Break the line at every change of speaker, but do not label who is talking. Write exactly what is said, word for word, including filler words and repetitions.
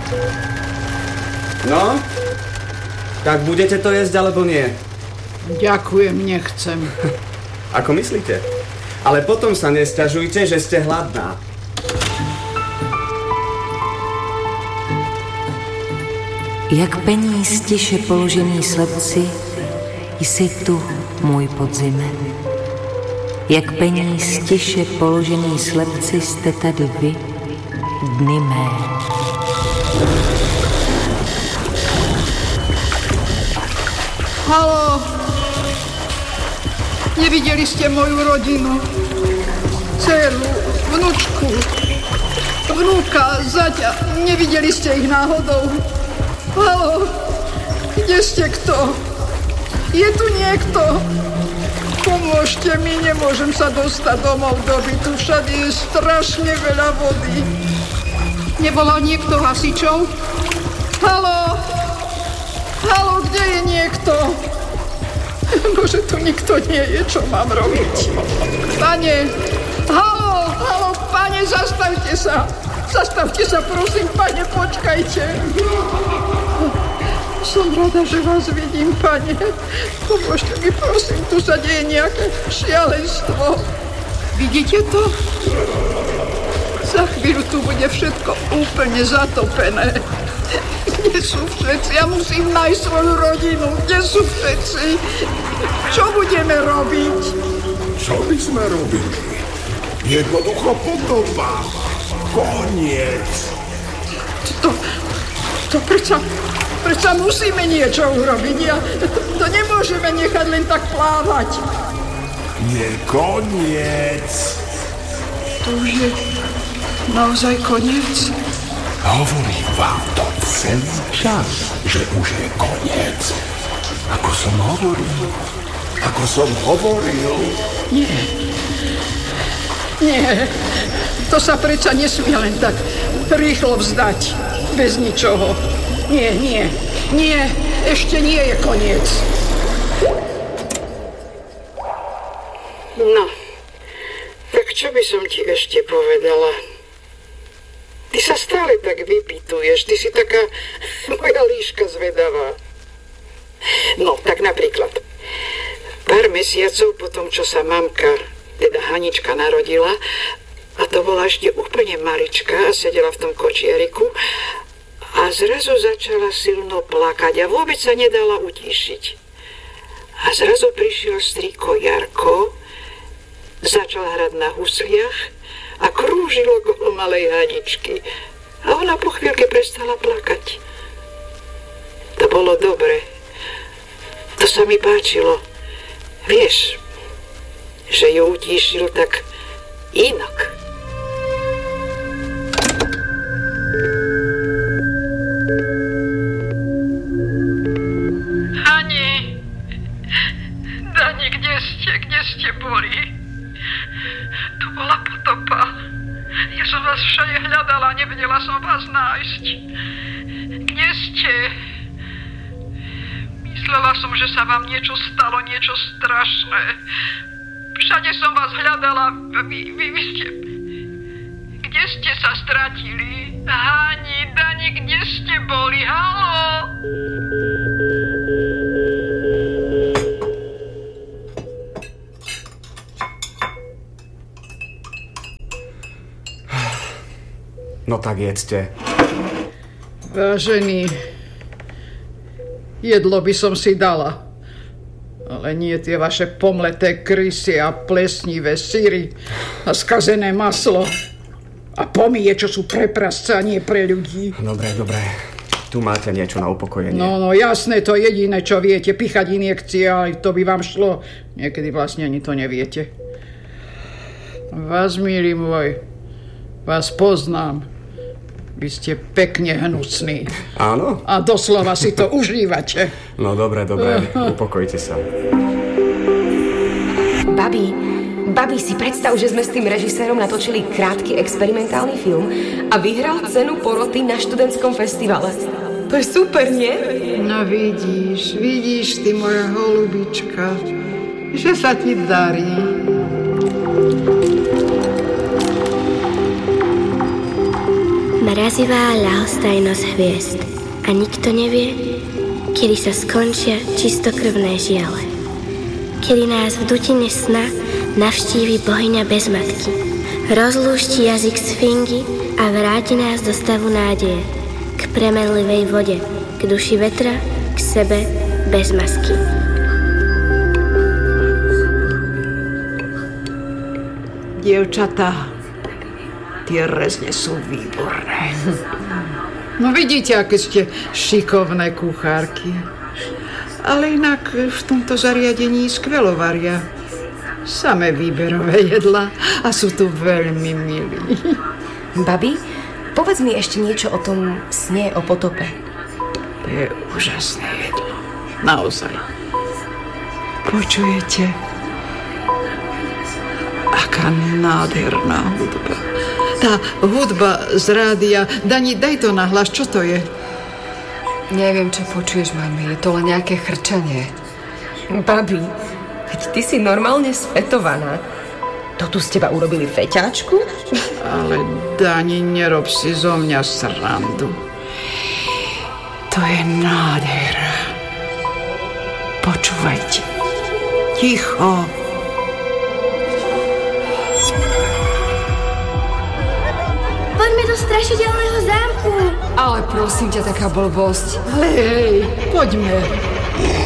No? Tak budete to jesť, alebo nie?
Ďakujem, nechcem.
Ako myslíte? Ale potom sa nesťažujte, že ste hladná.
Jak peníz tiše položený slepci, jsi tu, můj podzime. Jak peníz tiše položený slepci, jste tady vy, dny mé.
Haló! Nevideli ste moju rodinu? Dceru, vnúčku, vnúka, zaťa. Nevideli ste ich náhodou? Haló, kde ste kto? Je tu niekto? Pomôžte mi, nemôžem sa dostať domov do bytu. Všade je strašne veľa vody. Nevolal niekto hasičov? Haló? Haló, kde je niekto? Bože, tu nikto nie je, čo mám robiť? Pane, haló, haló, pane, zastavte sa. Zastavte sa, prosím, pane, počkajte. Som rada, že vás vidím, pane. Pomôžte mi, prosím, tu sa deje nejaké šialenstvo. Vidíte to? Za chvíľu tu bude všetko úplne zatopené. Kde sú všetci? Ja musím nájsť svoju rodinu. Kde sú všetci? Čo budeme robiť?
Čo by sme robili? Jednoducho potopa. Koniec.
To, to predsa, predsa musíme niečo urobiť. Ja, to nemôžeme nechať len tak plávať.
Je koniec.
To už je naozaj koniec.
Hovorím vám to celý čas, že už je koniec. Ako som hovoril. Ako som hovoril.
Nie. Nie. To sa predsa nesmie len tak rýchlo vzdať. Bez ničoho. Nie, nie. Nie. Ešte nie je koniec.
No. Tak čo by som ti ešte povedala? Ty sa stále tak vypytuješ, ty si taká moja líška zvedavá. No, tak napríklad, pár mesiacov po tom, čo sa mamka, teda Hanička, narodila, a to bola ešte úplne malička a sedela v tom kočiariku a zrazu začala silno plakať a vôbec sa nedala utíšiť. A zrazu prišiel strýko Jarko, začal hrať na husliach a krúžilo okolo malej Haničky. A ona po chvíľke prestala plakať. To bolo dobre. To sa mi páčilo. Vieš, že ju utíšil tak inak.
Hani, Dani, kde ste? Kde ste boli? Tu bola potopa. Ja som vás všade hľadala, nevedela som vás nájsť. Kde ste? Myslela som, že sa vám niečo stalo, niečo strašné. Všade som vás hľadala. Vy, vy, vy ste... Kde ste sa stratili? Hani, Dani, kde ste boli? Haló?
No tak jedzte.
Vážený, jedlo by som si dala, ale nie tie vaše pomleté krysy a plesnivé syry a skazené maslo a pomie, čo sú pre prasca, nie pre ľudí.
Dobre, dobre. Tu máte niečo na upokojenie.
No, no, jasné, to jediné, čo viete, pichať injekcie, ale to by vám šlo. Niekedy vlastne ani to neviete. Vás, milý môj, vás poznám. Vy ste pekne hnusní.
Áno?
A doslova si to užívate.
No dobre, dobre, upokojte sa.
Babi, babi, si predstav, že sme s tým režisérom natočili krátky experimentálny film a vyhral cenu poroty na študentskom festivale. To je super, nie?
No vidíš, vidíš ty, moja holubička, že sa ti darí.
Mrazivá ľahostajnosť hviezd a nikto nevie, kedy sa skončia čistokrvné žiale. Kedy nás v dutine sna navštívi bohyňa bez matky. Rozlúšti jazyk sfingy a vráti nás do stavu nádeje, k premenlivej vode, k duši vetra, k sebe bez masky.
Dievčatá, tie rezne sú výborné. No vidíte, aké ste šikovné kuchárky. Ale inak v tomto zariadení skvelo varia. Samé výberové jedla a sú tu veľmi milí.
Babi, povedz mi ešte niečo o tom sne o potope.
To je úžasné jedlo. Naozaj. Počujete? Aká nádherná hudba. Tá hudba z rádia. Dani, daj to nahlas, čo to je?
Neviem, čo počuješ, mami. Je to len nejaké chrčanie.
Babi, keď ty si normálne svetovaná, to tu z teba urobili feťáčku?
Ale Dani, nerob si zo mňa srandu. To je nádhera. Počúvajte. Ticho.
Poďme do strašidelného zámku.
Ale prosím ťa, taká blbosť.
Ale hej, poďme.